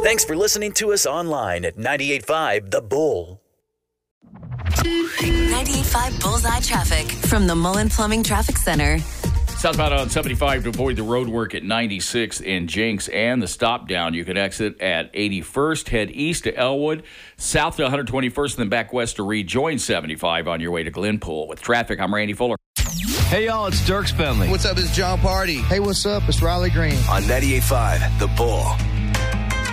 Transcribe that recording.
Thanks for listening to us online at 98.5 The Bull. 98.5 Bullseye Traffic from the Mullen Plumbing Traffic Center. Southbound on 75 to avoid the road work at 96 in Jenks and the stop down. You can exit at 81st, head east to Elwood, south to 121st, and then back west to rejoin 75 on your way to Glenpool. With traffic, I'm Randy Fuller. Hey, y'all, it's Dirk Spenley. What's up, it's John Party. Hey, what's up? It's Riley Green. On 98.5 The Bull.